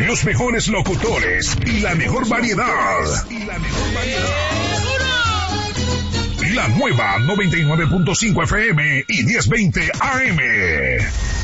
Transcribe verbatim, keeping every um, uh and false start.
Los mejores locutores y la mejor variedad. Y la mejor variedad. La nueva noventa y nueve punto cinco F M y diez veinte A M.